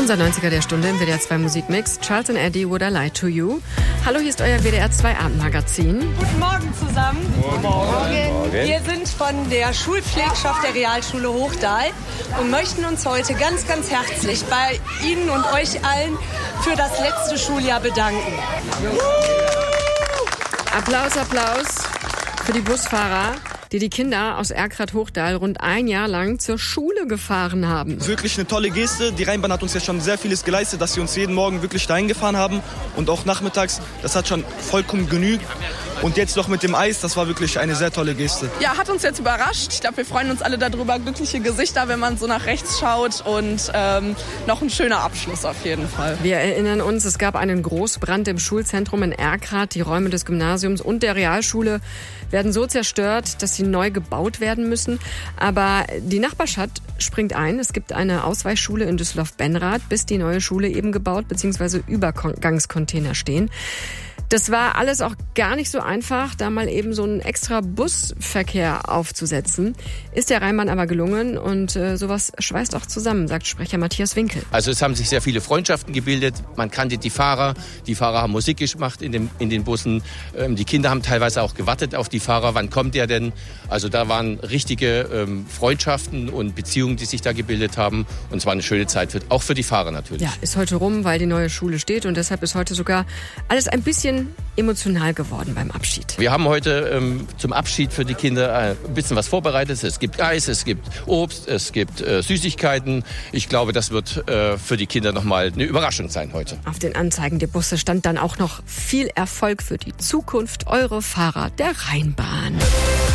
Unser 90er der Stunde im WDR 2 Musikmix. Charles and Eddie, Would I Lie to You? Hallo, hier ist euer WDR 2 Abendmagazin. Guten Morgen zusammen. Guten Morgen. Wir sind von der Schulpflegschaft der Realschule Hochdahl und möchten uns heute ganz, ganz herzlich bei Ihnen und euch allen für das letzte Schuljahr bedanken. Applaus, Applaus für die Busfahrer, die Kinder aus Erkrath-Hochdahl rund ein Jahr lang zur Schule gefahren haben. Wirklich eine tolle Geste. Die Rheinbahn hat uns ja schon sehr vieles geleistet, dass sie uns jeden Morgen wirklich dahin gefahren haben und auch nachmittags. Das hat schon vollkommen genügt. Und jetzt noch mit dem Eis, das war wirklich eine sehr tolle Geste. Ja, hat uns jetzt überrascht. Ich glaube, wir freuen uns alle darüber. Glückliche Gesichter, wenn man so nach rechts schaut. Und noch ein schöner Abschluss auf jeden Fall. Wir erinnern uns, es gab einen Großbrand im Schulzentrum in Erkrath. Die Räume des Gymnasiums und der Realschule werden so zerstört, dass sie neu gebaut werden müssen. Aber die Nachbarschaft springt ein. Es gibt eine Ausweichschule in Düsseldorf-Benrath, bis die neue Schule eben gebaut bzw. Übergangscontainer stehen. Das war alles auch gar nicht so einfach, da mal eben so einen extra Busverkehr aufzusetzen. Ist der Rheinbahn aber gelungen und sowas schweißt auch zusammen, sagt Sprecher Matthias Winkel. Also es haben sich sehr viele Freundschaften gebildet. Man kannte die Fahrer haben Musik gemacht in den Bussen. Die Kinder haben teilweise auch gewartet auf die Fahrer. Wann kommt der denn? Also da waren richtige Freundschaften und Beziehungen, die sich da gebildet haben. Und es war eine schöne Zeit, auch für die Fahrer natürlich. Ja, ist heute rum, weil die neue Schule steht und deshalb ist heute sogar alles ein bisschen emotional geworden beim Abschied. Wir haben heute zum Abschied für die Kinder ein bisschen was vorbereitet. Es gibt Eis, es gibt Obst, es gibt Süßigkeiten. Ich glaube, das wird für die Kinder nochmal eine Überraschung sein heute. Auf den Anzeigen der Busse stand dann auch noch viel Erfolg für die Zukunft, eure Fahrer der Rheinbahn.